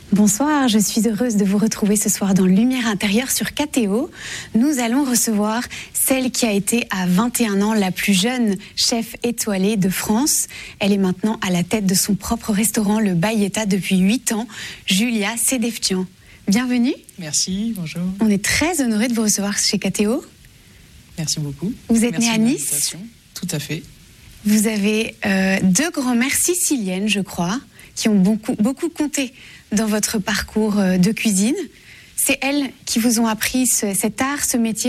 Bonsoir, je suis heureuse de vous retrouver ce soir dans Lumière intérieure sur KTO. Nous allons recevoir celle qui a été à 21 ans la plus jeune chef étoilée de France. Elle est maintenant à la tête de son propre restaurant, le Bayeta, depuis 8 ans, Julia Sedeftian. Bienvenue. Merci, bonjour. On est très honorés de vous recevoir chez KTO. Merci beaucoup. Vous êtes née à Nice. Tout à fait. Vous avez deux grands-mères siciliennes, je crois, qui ont beaucoup compté dans votre parcours de cuisine. C'est elles qui vous ont appris cet art, ce métier ?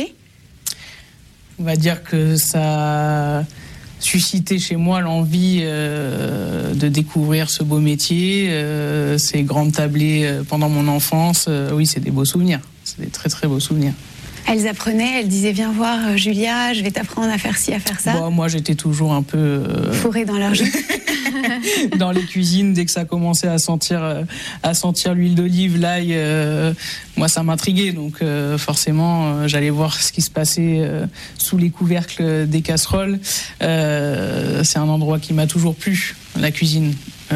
On va dire que ça a suscité chez moi l'envie de découvrir ce beau métier, ces grandes tablées pendant mon enfance. Oui, c'est des beaux souvenirs. C'est des très très beaux souvenirs. Elles apprenaient, elles disaient viens voir Julia, je vais t'apprendre à faire ci, à faire ça. Bon, moi j'étais toujours un peu fourrée dans leur jus. Dans les cuisines, dès que ça commençait à sentir l'huile d'olive, l'ail, moi ça m'intriguait. Donc forcément, j'allais voir ce qui se passait sous les couvercles des casseroles. C'est un endroit qui m'a toujours plu, la cuisine,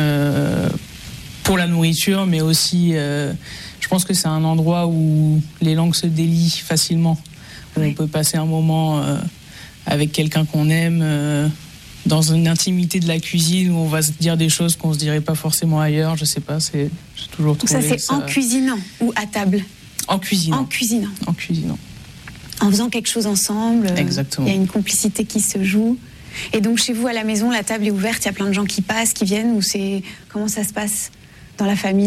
pour la nourriture, mais aussi, je pense que c'est un endroit où les langues se délient facilement, où on peut passer un moment avec quelqu'un qu'on aime. Dans une intimité de la cuisine où on va se dire des choses qu'on se dirait pas forcément ailleurs, je sais pas, j'ai toujours trouvé ça. C'est en cuisinant ou à table ? En cuisinant. En cuisinant. En cuisinant. En faisant quelque chose ensemble. Exactement. Il y a une complicité qui se joue. Et donc chez vous à la maison, la table est ouverte, il y a plein de gens qui passent, qui viennent, ou comment ça se passe dans la famille ?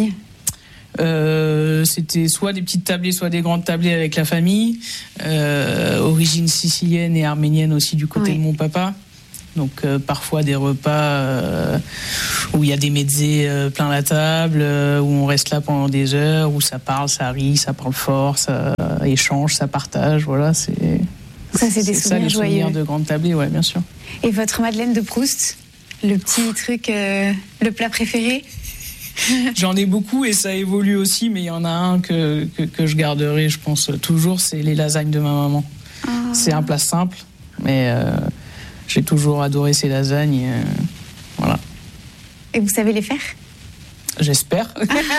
C'était soit des petites tablées, soit des grandes tablées avec la famille. Origine sicilienne et arménienne aussi du côté de mon papa. Donc parfois des repas où il y a des mezzés plein la table, où on reste là pendant des heures, où ça parle, ça rit, ça parle fort, ça échange, ça partage. Voilà, c'est des souvenirs joyeux. Souvenirs de grandes tablées, ouais, bien sûr. Et votre Madeleine de Proust, le petit truc, le plat préféré ? J'en ai beaucoup et ça évolue aussi, mais il y en a un que je garderai, je pense, toujours, c'est les lasagnes de ma maman. Oh. C'est un plat simple, mais j'ai toujours adoré ces lasagnes. Voilà. Et vous savez les faire ? J'espère.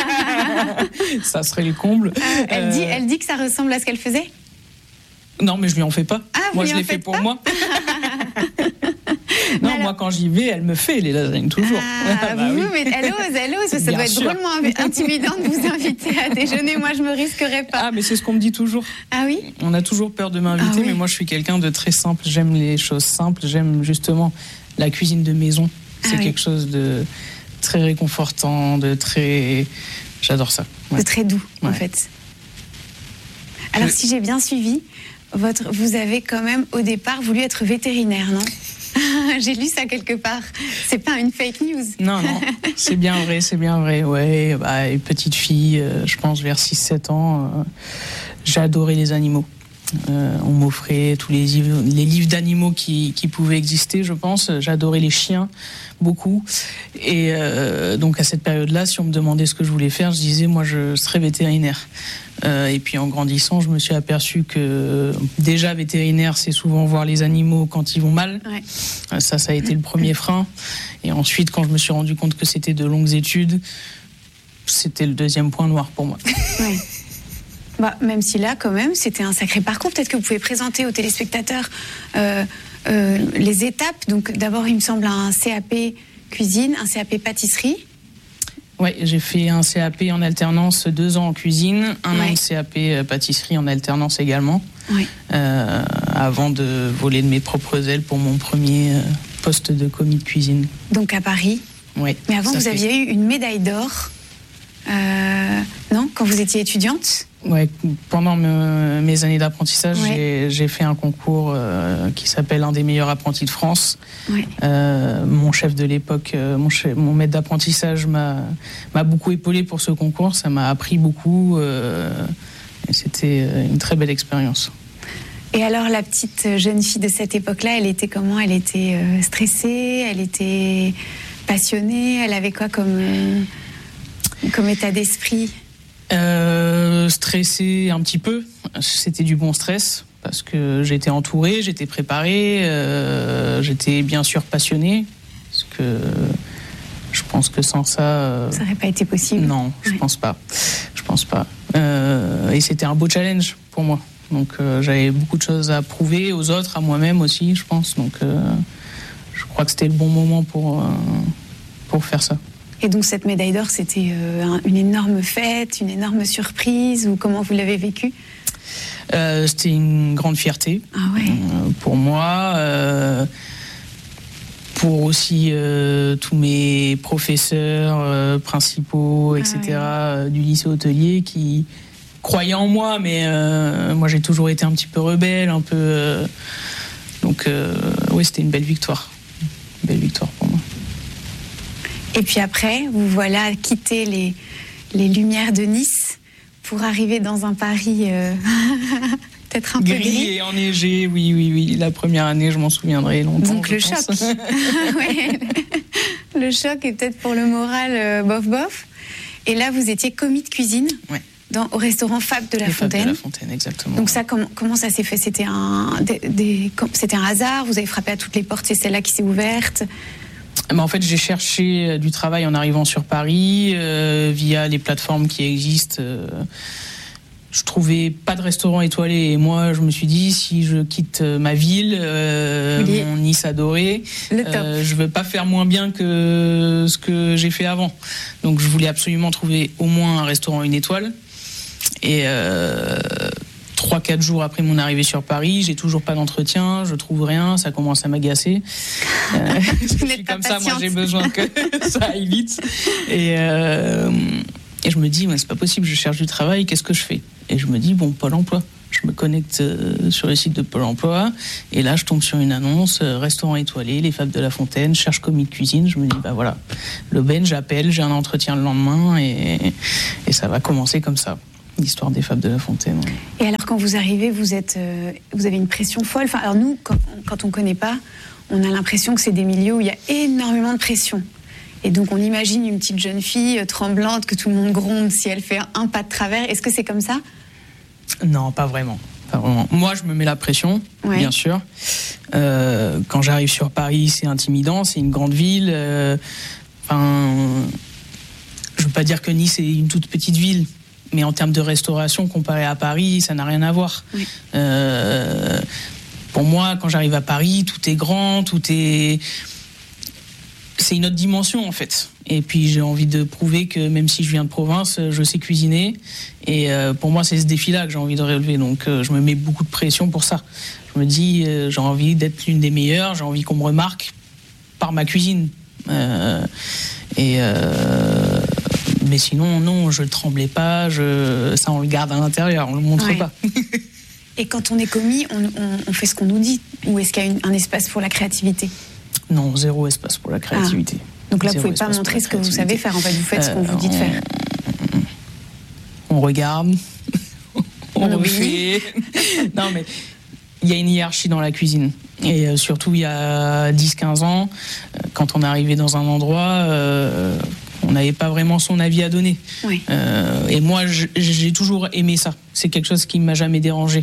Ça serait le comble. Elle dit que ça ressemble à ce qu'elle faisait ? Non, mais je lui en fais pas. Moi, je les fais pour moi. Non, alors... moi, quand j'y vais, elle me fait les lasagnes, toujours. Oui. Mais elle ose. Ça doit être drôlement intimidant de vous inviter à déjeuner. Moi, je me risquerais pas. Ah, mais c'est ce qu'on me dit toujours. Ah oui ? On a toujours peur de m'inviter, mais moi, je suis quelqu'un de très simple. J'aime les choses simples. J'aime justement la cuisine de maison. C'est quelque chose de très réconfortant, de très... J'adore ça. Ouais. De très doux, en fait. Alors, si j'ai bien suivi, vous avez quand même, au départ, voulu être vétérinaire, non ? J'ai lu ça quelque part. C'est pas une fake news. Non, c'est bien vrai. Ouais, petite fille, je pense vers 6-7 ans, j'ai adoré les animaux. On m'offrait tous les livres d'animaux qui pouvaient exister, je pense. J'adorais les chiens, beaucoup. Et donc à cette période-là, si on me demandait ce que je voulais faire, je disais, moi, je serais vétérinaire. Et puis en grandissant, je me suis aperçu que déjà vétérinaire, c'est souvent voir les animaux quand ils vont mal. Ouais. Ça a été le premier frein. Et ensuite, quand je me suis rendu compte que c'était de longues études, c'était le deuxième point noir pour moi. Ouais. Même si là, quand même, c'était un sacré parcours. Peut-être que vous pouvez présenter aux téléspectateurs les étapes. Donc d'abord, il me semble, un CAP cuisine, un CAP pâtisserie. Oui, j'ai fait un CAP en alternance 2 ans en cuisine, un an de CAP pâtisserie en alternance également, avant de voler de mes propres ailes pour mon premier poste de commis de cuisine. Donc à Paris. Oui. Mais avant, vous aviez eu une médaille d'or, non, quand vous étiez étudiante ? Ouais, pendant mes années d'apprentissage, j'ai fait un concours qui s'appelle Un des meilleurs apprentis de France. Mon chef de l'époque, mon maître d'apprentissage m'a beaucoup épaulé pour ce concours. Ça m'a appris beaucoup. Et c'était une très belle expérience. Et alors, la petite jeune fille de cette époque-là, elle était comment ? Elle était stressée ? Elle était passionnée ? Elle avait quoi comme état d'esprit ? Stressé un petit peu, c'était du bon stress parce que j'étais entouré, j'étais préparé, j'étais bien sûr passionné parce que je pense que sans ça... ça n'aurait pas été possible. Non, je pense pas. Et c'était un beau challenge pour moi. Donc j'avais beaucoup de choses à prouver aux autres, à moi-même aussi, je pense. Donc je crois que c'était le bon moment pour faire ça. Et donc cette médaille d'or, c'était une énorme fête, une énorme surprise, ou comment vous l'avez vécu ? C'était une grande fierté pour moi, pour aussi tous mes professeurs principaux, etc. Du lycée hôtelier qui croyaient en moi, mais moi j'ai toujours été un petit peu rebelle, un peu. Donc oui, c'était une belle victoire pour moi. Et puis après, vous voilà quitter les lumières de Nice pour arriver dans un Paris peut-être un peu gris et enneigé, oui. La première année, je m'en souviendrai longtemps. Donc le choc. Ouais. Le choc est peut-être pour le moral bof. Et là, vous étiez commis de cuisine au restaurant Fab de la Fontaine. Fab de la Fontaine, exactement. Donc ça, comment ça s'est fait ? C'était c'était un hasard ? Vous avez frappé à toutes les portes, c'est celle-là qui s'est ouverte ? En fait, j'ai cherché du travail en arrivant sur Paris via les plateformes qui existent. Je trouvais pas de restaurant étoilé et moi, je me suis dit si je quitte ma ville, mon Nice adoré, je veux pas faire moins bien que ce que j'ai fait avant. Donc, je voulais absolument trouver au moins un restaurant une étoile. Et 3-4 jours après mon arrivée sur Paris, j'ai toujours pas d'entretien, je trouve rien, ça commence à m'agacer. Je suis comme ça, moi j'ai besoin que ça aille vite. Et je me dis, c'est pas possible, je cherche du travail, qu'est-ce que je fais ? Et je me dis, Pôle emploi. Je me connecte sur le site de Pôle emploi, et là je tombe sur une annonce, restaurant étoilé, les Fables de la Fontaine, cherche commis de cuisine. Je me dis, voilà, l'aubaine, j'appelle, j'ai un entretien le lendemain, et ça va commencer comme ça. L'histoire des Fables de la Fontaine. Et alors, quand vous arrivez, vous avez une pression folle. Enfin, alors nous, quand on ne connaît pas, on a l'impression que c'est des milieux où il y a énormément de pression. Et donc, on imagine une petite jeune fille tremblante, que tout le monde gronde si elle fait un pas de travers. Est-ce que c'est comme ça ? Non, pas vraiment. Moi, je me mets la pression, bien sûr. Quand j'arrive sur Paris, c'est intimidant, c'est une grande ville. Je ne veux pas dire que Nice est une toute petite ville. Mais en termes de restauration, comparé à Paris, ça n'a rien à voir. Oui. Pour moi, quand j'arrive à Paris, tout est grand, c'est une autre dimension, en fait. Et puis, j'ai envie de prouver que même si je viens de province, je sais cuisiner. Et pour moi, c'est ce défi-là que j'ai envie de relever. Donc, je me mets beaucoup de pression pour ça. Je me dis, j'ai envie d'être l'une des meilleures, j'ai envie qu'on me remarque par ma cuisine. Mais sinon, non, je ne tremblais pas, ça on le garde à l'intérieur, on ne le montre pas. Et quand on est commis, on fait ce qu'on nous dit ? Ou est-ce qu'il y a un espace pour la créativité ? Non, zéro espace pour la créativité. Donc là, vous ne pouvez pas montrer ce que vous savez faire, en fait, vous faites ce qu'on vous dit de faire. On regarde, on refait. Non, mais il y a une hiérarchie dans la cuisine. Et surtout, il y a 10-15 ans, quand on est arrivé dans un endroit... on n'avait pas vraiment son avis à donner. Oui. Et moi, j'ai toujours aimé ça. C'est quelque chose qui ne m'a jamais dérangé.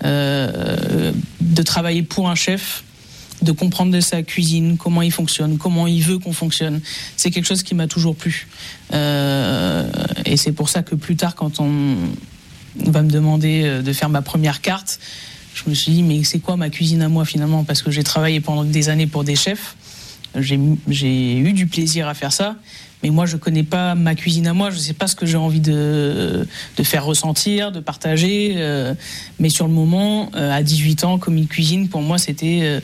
De travailler pour un chef, de comprendre de sa cuisine, comment il fonctionne, comment il veut qu'on fonctionne. C'est quelque chose qui m'a toujours plu. Et c'est pour ça que plus tard, quand on va me demander de faire ma première carte, je me suis dit, mais c'est quoi ma cuisine à moi finalement ? Parce que j'ai travaillé pendant des années pour des chefs. J'ai eu du plaisir à faire ça. Mais moi, je ne connais pas ma cuisine à moi, je ne sais pas ce que j'ai envie de faire ressentir, de partager. Mais sur le moment, à 18 ans, commis de cuisine, pour moi, c'était...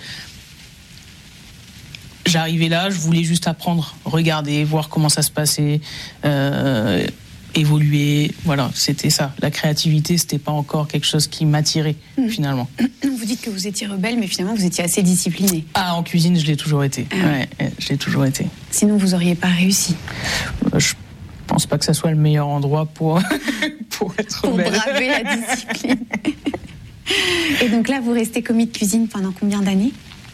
J'arrivais là, je voulais juste apprendre, regarder, voir comment ça se passait, évoluer. Voilà, c'était ça. La créativité, ce n'était pas encore quelque chose qui m'attirait, finalement. Vous dites que vous étiez rebelle, mais finalement, vous étiez assez discipliné. Ah, en cuisine, je l'ai toujours été. Je l'ai toujours été. Sinon, vous n'auriez pas réussi. Je pense pas que ça soit le meilleur endroit pour être rebelle. Pour braver la discipline. Et donc là, vous restez commis de cuisine pendant combien d'années ?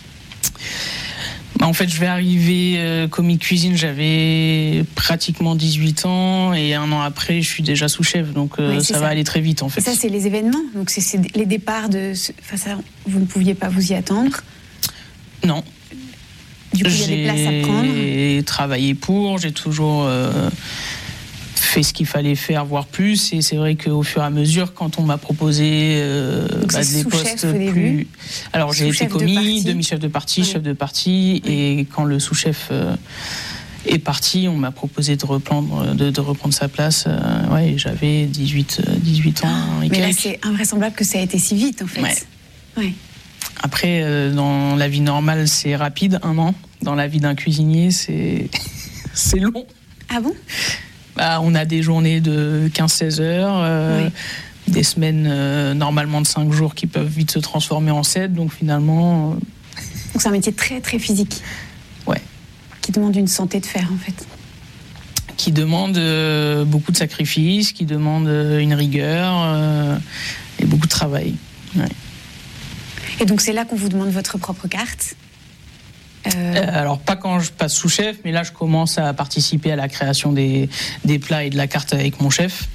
En fait, je vais arriver commis de cuisine, j'avais pratiquement 18 ans et un an après, je suis déjà sous-chef, donc ça va aller très vite en fait. Et ça, c'est les événements, donc c'est les départs de... Enfin, ça, vous ne pouviez pas vous y attendre ? Non. Du coup, il y a des places à prendre. J'ai travaillé j'ai toujours fait ce qu'il fallait faire, voire plus. Et c'est vrai qu'au fur et à mesure, quand on m'a proposé des postes plus... Alors, j'ai été commis, demi-chef de parti, chef de parti. Et quand le sous-chef est parti, on m'a proposé de reprendre sa place. J'avais 18 ans. Mais là, c'est invraisemblable que ça a été si vite, en fait. Ouais. Après, dans la vie normale, c'est rapide, 1 an. Dans la vie d'un cuisinier, c'est long. Ah bon ? On a des journées de 15-16 heures, des semaines normalement de 5 jours qui peuvent vite se transformer en 7. Donc finalement... Donc c'est un métier très très physique. Ouais. Qui demande une santé de fer, en fait. Qui demande beaucoup de sacrifices, qui demande une rigueur et beaucoup de travail. Ouais. Et donc c'est là qu'on vous demande votre propre carte ? Alors pas quand je passe sous-chef, mais là je commence à participer à la création des plats et de la carte avec mon chef.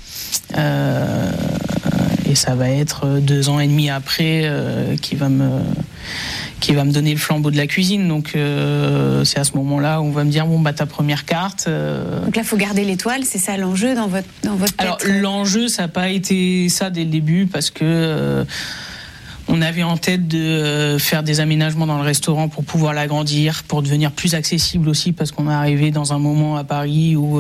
Et ça va être 2 ans et demi après qui va me donner le flambeau de la cuisine. Donc c'est à ce moment-là où on va me dire ta première carte. Donc là il faut garder l'étoile, c'est ça l'enjeu dans votre tête ? Alors l'enjeu, ça n'a pas été ça dès le début, parce que on avait en tête de faire des aménagements dans le restaurant pour pouvoir l'agrandir, pour devenir plus accessible aussi, parce qu'on est arrivé dans un moment à Paris où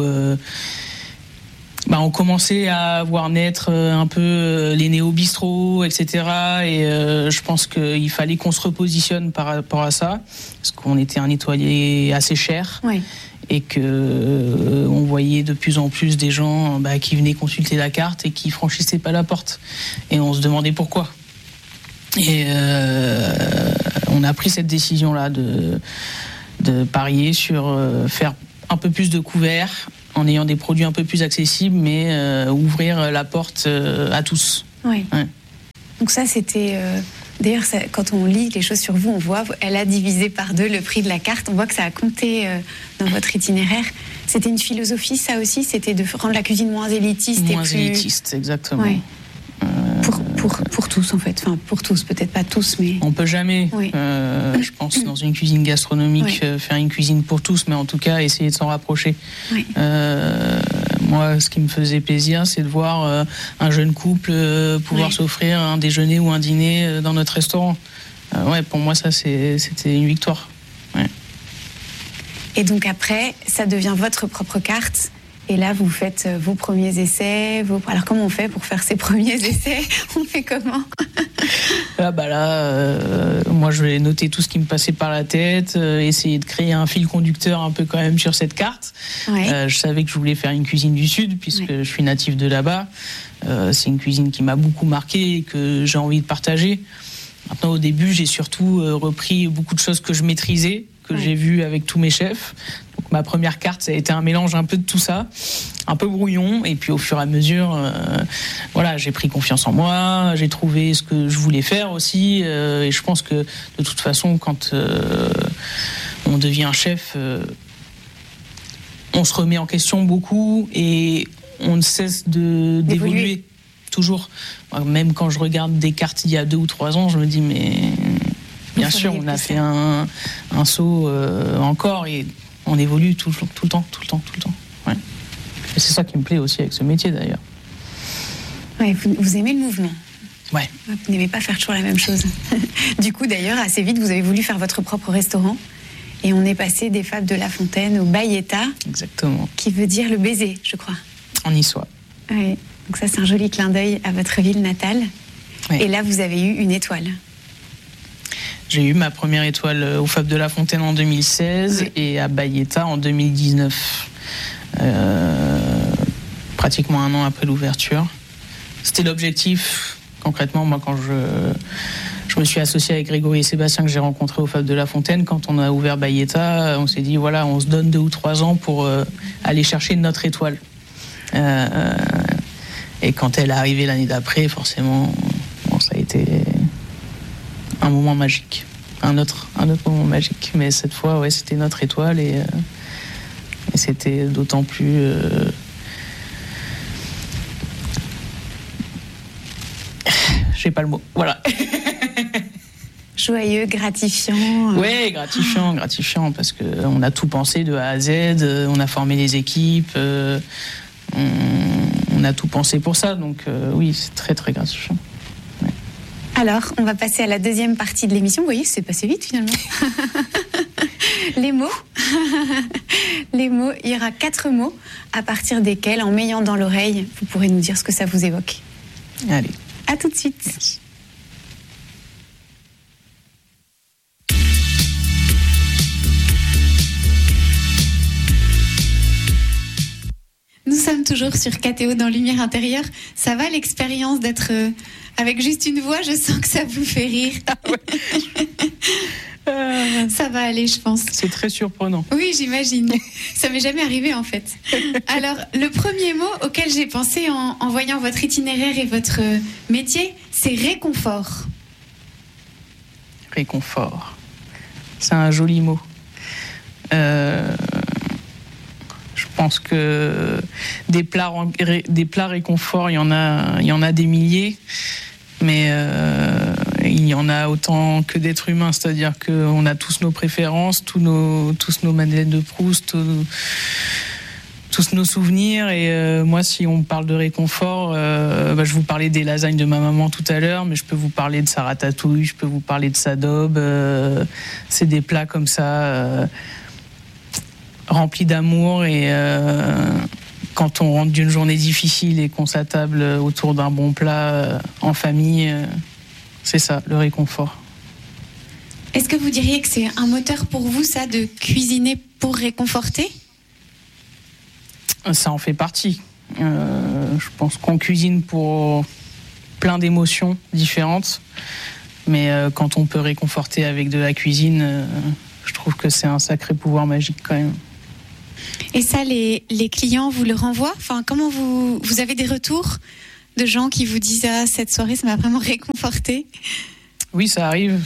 on commençait à voir naître un peu les néo-bistrots, etc. Et je pense qu'il fallait qu'on se repositionne par rapport à ça, parce qu'on était un étoilé assez cher. Oui. Et que on voyait de plus en plus des gens qui venaient consulter la carte et qui franchissaient pas la porte. Et on se demandait pourquoi. Et on a pris cette décision-là de parier sur faire un peu plus de couverts en ayant des produits un peu plus accessibles, mais ouvrir la porte à tous. Oui. Ouais. Donc ça, c'était... D'ailleurs, quand on lit les choses sur vous, on voit, elle a divisé par 2 le prix de la carte. On voit que ça a compté dans votre itinéraire. C'était une philosophie, ça aussi ? C'était de rendre la cuisine moins élitiste ? Moins élitiste, exactement. Ouais. Pour tous, en fait. Enfin, pour tous, peut-être pas tous, mais... On peut jamais, je pense, dans une cuisine gastronomique, faire une cuisine pour tous, mais en tout cas, essayer de s'en rapprocher. Oui. Moi, ce qui me faisait plaisir, c'est de voir un jeune couple pouvoir s'offrir un déjeuner ou un dîner dans notre restaurant. Pour moi, ça, c'était une victoire. Ouais. Et donc après, ça devient votre propre carte. Et là, vous faites vos premiers essais. Alors, comment on fait pour faire ces premiers essais ? On fait comment ? Moi, je vais noter tout ce qui me passait par la tête, essayer de créer un fil conducteur un peu quand même sur cette carte. Ouais. Je savais que je voulais faire une cuisine du Sud, puisque je suis natif de là-bas. C'est une cuisine qui m'a beaucoup marqué et que j'ai envie de partager. Maintenant, au début, j'ai surtout repris beaucoup de choses que je maîtrisais, que j'ai vues avec tous mes chefs. Donc, ma première carte, ça a été un mélange un peu de tout ça, un peu brouillon. Et puis, au fur et à mesure, j'ai pris confiance en moi, j'ai trouvé ce que je voulais faire aussi. Et je pense que, de toute façon, quand on devient chef, on se remet en question beaucoup et on ne cesse d'évoluer. Toujours. Même quand je regarde des cartes il y a 2 ou 3 ans, je me dis, mais bien sûr, on a fait un saut encore et on évolue tout le temps. Ouais. Et c'est ça qui me plaît aussi avec ce métier d'ailleurs. Ouais, vous aimez le mouvement. Ouais. Vous n'aimez pas faire toujours la même chose. Du coup, d'ailleurs, assez vite, vous avez voulu faire votre propre restaurant. Et on est passé des Fables de La Fontaine au Bayeta. Exactement. Qui veut dire le baiser, je crois. En niçois. Oui. Donc ça, c'est un joli clin d'œil à votre ville natale. Oui. Et là, vous avez eu une étoile. J'ai eu ma première étoile aux Fables de La Fontaine en 2016 et à Bayeta en 2019. Pratiquement 1 an après l'ouverture. C'était l'objectif, concrètement, moi, quand je me suis associé avec Grégory et Sébastien que j'ai rencontrés aux Fables de La Fontaine. Quand on a ouvert Bayeta, on s'est dit, voilà, on se donne 2 ou 3 ans pour aller chercher notre étoile. Et quand elle est arrivée l'année d'après, forcément, ça a été un moment magique. Un autre moment magique. Mais cette fois, c'était notre étoile et c'était d'autant plus... J'ai pas le mot. Voilà. joyeux, gratifiant. Ouais, gratifiant, parce qu'on a tout pensé de A à Z, on a formé les équipes, on a tout pensé pour ça, donc oui, c'est très très gratifiant. Ouais. Alors, on va passer à la deuxième partie de l'émission. Vous voyez, c'est passé vite finalement. Les mots. Les mots, il y aura 4 mots à partir desquels, en m'ayant dans l'oreille, vous pourrez nous dire ce que ça vous évoque. Allez. À tout de suite. Merci. Nous sommes toujours sur KTO dans Lumière Intérieure. Ça va l'expérience d'être avec juste une voix? Je sens que ça vous fait rire. Ça va aller, je pense. C'est très surprenant. Oui, j'imagine. Ça m'est jamais arrivé, en fait. Alors, le premier mot auquel j'ai pensé en voyant votre itinéraire et votre métier, c'est réconfort. Réconfort. C'est un joli mot. Je pense que des plats réconfort, il y en a des milliers, mais il y en a autant que d'êtres humains, c'est-à-dire qu'on a tous nos préférences, tous nos Madeleines de Proust, tous nos souvenirs. Et moi, si on parle de réconfort, je vous parlais des lasagnes de ma maman tout à l'heure, mais je peux vous parler de sa ratatouille, je peux vous parler de sa daube. C'est des plats comme ça, remplis d'amour. Et quand on rentre d'une journée difficile et qu'on s'attable autour d'un bon plat en famille, c'est ça, le réconfort. Est-ce que vous diriez que c'est un moteur pour vous, ça, de cuisiner pour réconforter ? Ça en fait partie. Je pense qu'on cuisine pour plein d'émotions différentes, mais quand on peut réconforter avec de la cuisine, je trouve que c'est un sacré pouvoir magique quand même. Et ça, les clients vous le renvoient ? Enfin, comment vous avez des retours de gens qui vous disent « Ah, cette soirée, ça m'a vraiment réconforté ». Oui, ça arrive.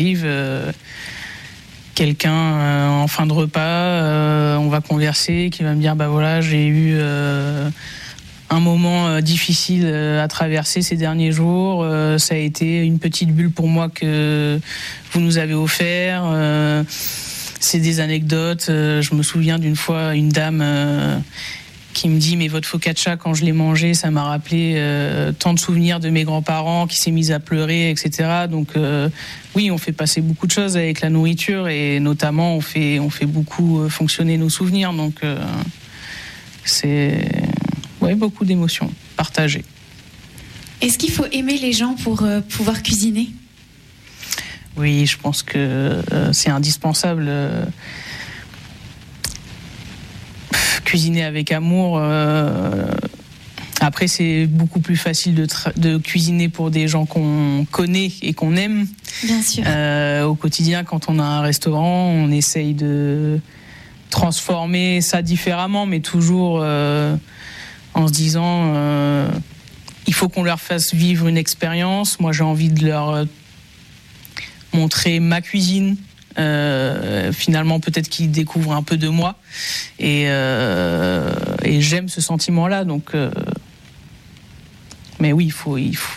Quelqu'un en fin de repas, on va converser, qui va me dire « Bah voilà, j'ai eu un moment difficile à traverser ces derniers jours. Ça a été une petite bulle pour moi que vous nous avez offert. C'est des anecdotes. Je me souviens d'une fois, une dame qui me dit « Mais votre focaccia, quand je l'ai mangé, ça m'a rappelé tant de souvenirs de mes grands-parents, qui s'est mise à pleurer, etc. » Donc oui, on fait passer beaucoup de choses avec la nourriture et notamment on fait beaucoup fonctionner nos souvenirs. Donc c'est beaucoup d'émotions partagées. Est-ce qu'il faut aimer les gens pour pouvoir cuisiner ? Oui, je pense que c'est indispensable. Cuisiner avec amour. Après, c'est beaucoup plus facile de cuisiner pour des gens qu'on connaît et qu'on aime. Bien sûr. Au quotidien, quand on a un restaurant, on essaye de transformer ça différemment, mais toujours en se disant il faut qu'on leur fasse vivre une expérience. Moi, j'ai envie de leur montrer ma cuisine. Finalement, peut-être qu'ils découvrent un peu de moi et j'aime ce sentiment-là. Donc, mais oui, il faut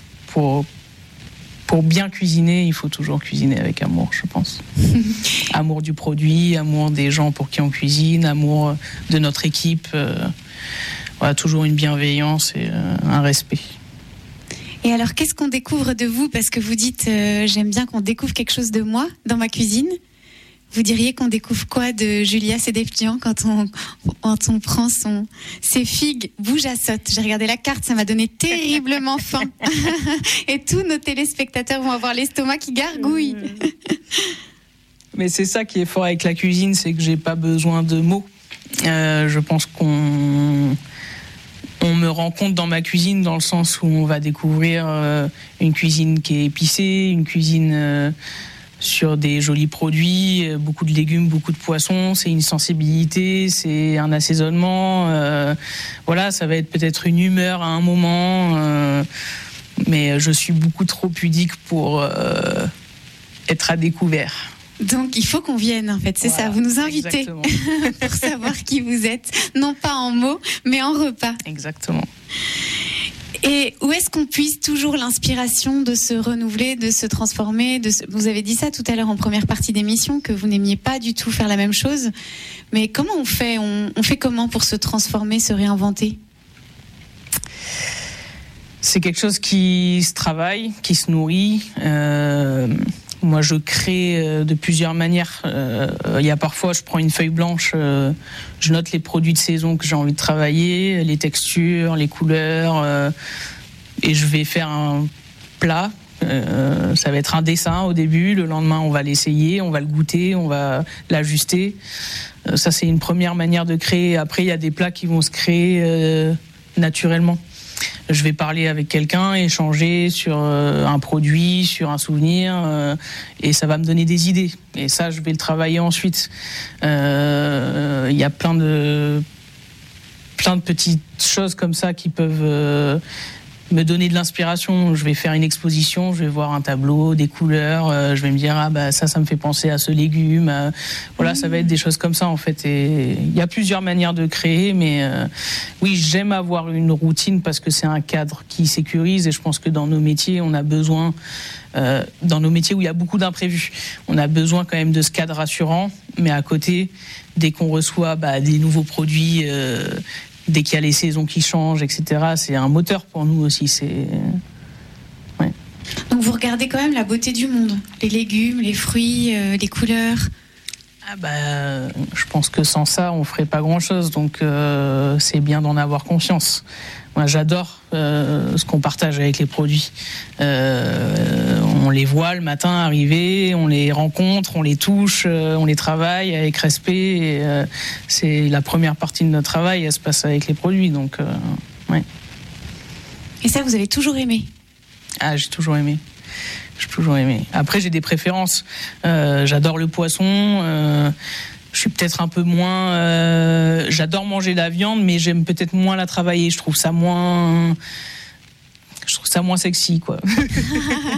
pour bien cuisiner, il faut toujours cuisiner avec amour, je pense. Amour du produit, amour des gens pour qui on cuisine, amour de notre équipe. Voilà, toujours une bienveillance et un respect. Et alors, qu'est-ce qu'on découvre de vous ? Parce que vous dites, j'aime bien qu'on découvre quelque chose de moi dans ma cuisine. Vous diriez qu'on découvre quoi de Julia Sedeftian quand on prend ses figues bougeassottes ? J'ai regardé la carte, ça m'a donné terriblement faim. Et tous nos téléspectateurs vont avoir l'estomac qui gargouille. Mais c'est ça qui est fort avec la cuisine, c'est que j'ai pas besoin de mots. Je pense qu'on me rend compte dans ma cuisine, dans le sens où on va découvrir une cuisine qui est épicée, une cuisine sur des jolis produits, beaucoup de légumes, beaucoup de poissons. C'est une sensibilité, c'est un assaisonnement. Voilà, ça va être peut-être une humeur à un moment, mais je suis beaucoup trop pudique pour être à découvert. Donc, il faut qu'on vienne, en fait, c'est voilà, ça. Vous nous invitez pour savoir qui vous êtes. Non pas en mots, mais en repas. Exactement. Et où est-ce qu'on puise toujours l'inspiration de se renouveler, de se transformer Vous avez dit ça tout à l'heure en première partie d'émission, que vous n'aimiez pas du tout faire la même chose. Mais comment on fait on fait comment pour se transformer, se réinventer ? C'est quelque chose qui se travaille, qui se nourrit. Moi, je crée de plusieurs manières. Il y a parfois, je prends une feuille blanche, je note les produits de saison que j'ai envie de travailler, les textures, les couleurs, et je vais faire un plat. Ça va être un dessin au début. Le lendemain, on va l'essayer, on va le goûter, on va l'ajuster. Ça, c'est une première manière de créer. Après, il y a des plats qui vont se créer naturellement. Je vais parler avec quelqu'un, échanger sur un produit, sur un souvenir, et ça va me donner des idées. Et ça, je vais le travailler ensuite. Il y a plein de petites choses comme ça qui peuvent me donner de l'inspiration. Je vais faire une exposition, je vais voir un tableau, des couleurs, je vais me dire ça me fait penser à ce légume. Voilà, ça va être des choses comme ça en fait. Et il y a plusieurs manières de créer, mais oui, j'aime avoir une routine parce que c'est un cadre qui sécurise, et je pense que dans nos métiers, on a besoin, dans nos métiers où il y a beaucoup d'imprévus, on a besoin quand même de ce cadre rassurant, mais à côté, dès qu'on reçoit des nouveaux produits, dès qu'il y a les saisons qui changent, etc., c'est un moteur pour nous aussi. Ouais. Donc vous regardez quand même la beauté du monde, les légumes, les fruits, les couleurs. Je pense que sans ça, on ferait pas grand-chose. Donc c'est bien d'en avoir conscience. Moi, j'adore ce qu'on partage avec les produits. On les voit le matin arriver, on les rencontre, on les touche, on les travaille avec respect. Et, c'est la première partie de notre travail, elle se passe avec les produits. Donc, ouais. Et ça, vous avez toujours aimé ? J'ai toujours aimé. Après, j'ai des préférences. J'adore le poisson. Je suis peut-être un peu moins... j'adore manger de la viande, mais j'aime peut-être moins la travailler. Je trouve ça moins sexy, quoi.